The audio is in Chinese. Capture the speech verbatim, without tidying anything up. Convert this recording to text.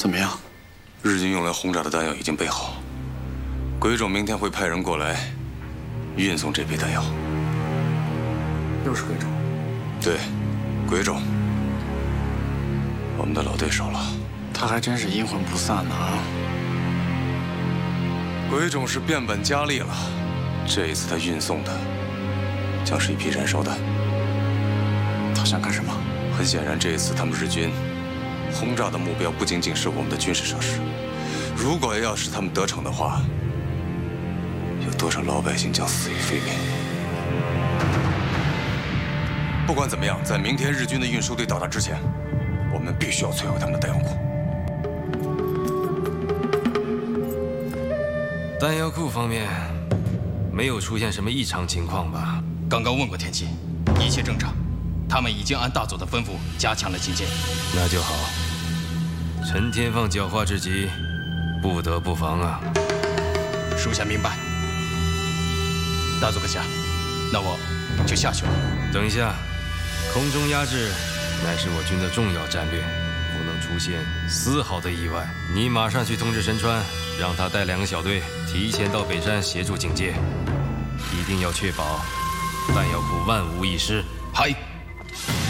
怎么样？ 日军用来轰炸的弹药已经备好，鬼冢明天会派人过来运送这批弹药。 又是鬼冢？ 对，鬼冢，我们的老对手了。 他还真是阴魂不散呢啊！ 鬼冢是变本加厉了，这一次他运送的将是一批燃烧弹。 他想干什么？ 很显然，这一次他们日军轰炸的目标不仅仅是我们的军事设施。如果要是他们得逞的话，有多少老百姓将死于非命？不管怎么样，在明天日军的运输队到达之前，我们必须要摧毁他们的弹药库。 弹药库方面没有出现什么异常情况吧？ 刚刚问过天机，一切正常。他们已经按大佐的吩咐加强了警戒。 那就好。陈天放狡猾之极，不得不防啊！ 属下明白。大佐阁下，那我就下去了。 等一下，空中压制乃是我军的重要战略，不能出现丝毫的意外。你马上去通知神川，让他带两个小队提前到北山协助警戒，一定要确保弹药库万无一失。 嗨。